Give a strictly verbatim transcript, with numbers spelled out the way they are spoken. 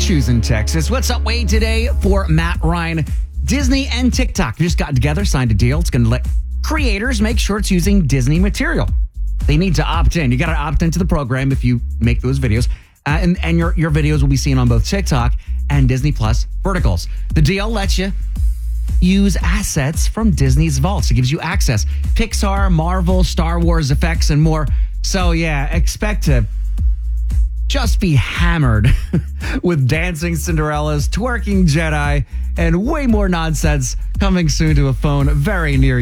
Statues in Texas. What's up, Wade? Today for Matt Ryan, Disney and TikTok just got together, signed a deal. It's going to let creators make sure it's using Disney material. They need to opt in. You got to opt into the program if you make those videos. Uh, and and your, your videos will be seen on both TikTok and Disney Plus verticals. The deal lets you use assets from Disney's vaults. It gives you access. Pixar, Marvel, Star Wars effects, and more. So yeah, expect to just be hammered with dancing Cinderellas, twerking Jedi, and way more nonsense coming soon to a phone very near you.